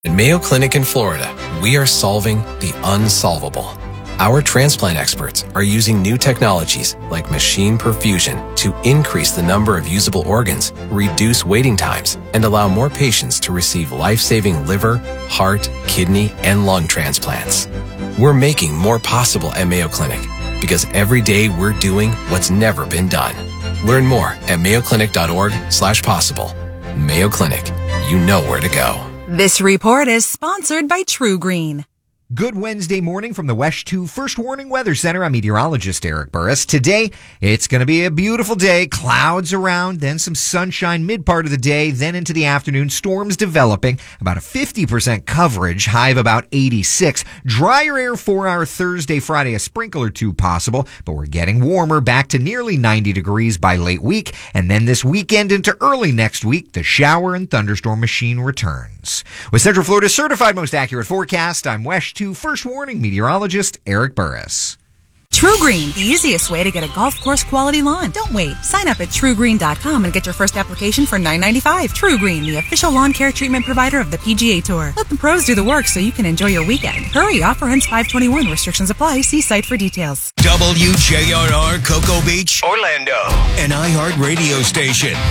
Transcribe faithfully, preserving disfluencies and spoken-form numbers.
At Mayo Clinic in Florida, we are solving the unsolvable. Our transplant experts are using new technologies like machine perfusion to increase the number of usable organs, reduce waiting times, and allow more patients to receive life-saving liver, heart, kidney, and lung transplants. We're making more possible at Mayo Clinic because every day we're doing what's never been done. Learn more at mayoclinic.org slash possible. Mayo Clinic, you know where to go. This report is sponsored by True Green. Good Wednesday morning from the Wesh two First Warning Weather Center. I'm meteorologist Eric Burris. Today, it's going to be a beautiful day. Clouds around, then some sunshine mid part of the day, then into the afternoon. Storms developing, about a fifty percent coverage, high of about eighty-six. Drier air for our Thursday, Friday, a sprinkle or two possible, but we're getting warmer, back to nearly ninety degrees by late week. And then this weekend into early next week, the shower and thunderstorm machine returns. With Central Florida's certified most accurate forecast, I'm Wesh two First Warning meteorologist Eric Burris. True Green, the easiest way to get a golf course quality lawn. Don't wait. Sign up at true green dot com and get your first application for nine ninety-five. True Green, the official lawn care treatment provider of the P G A Tour. Let the pros do the work so you can enjoy your weekend. Hurry, offer ends five twenty-one. Restrictions apply. See site for details. W J R R Cocoa Beach, Orlando, an iHeart radio station.